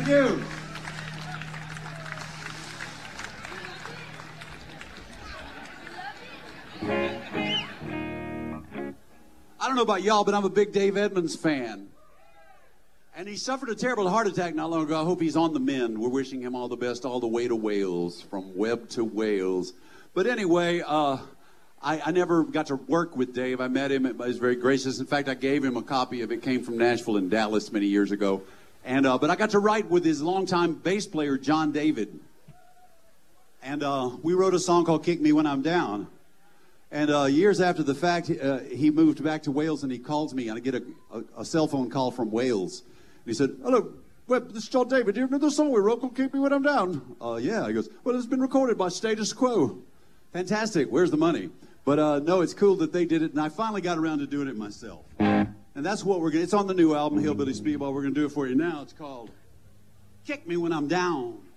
Thank you. I don't know about y'all, but I'm a big Dave Edmunds fan. And he suffered a terrible heart attack not long ago. I hope he's on the mend. We're wishing him all the best all the way to Wales, from Webb to Wales. But anyway, I never got to work with Dave. I met him. He was very gracious. In fact, I gave him a copy of It Came from Nashville in Dallas many years ago. And but I got to write with his longtime bass player, John David. And we wrote a song called Kick Me When I'm Down. And years after the fact, he moved back to Wales, and he calls me, and I get a cell phone call from Wales. And he said, "Hello, Webb, this is John David. Do you remember the song we wrote called Kick Me When I'm Down?" Yeah. He goes, "Well, it's been recorded by Status Quo." Fantastic. Where's the money? But no, it's cool that they did it, and I finally got around to doing it myself. And that's what we're going to, it's on the new album, Hillbilly Speedball. We're going to do it for you now. It's called Kick Me When I'm Down.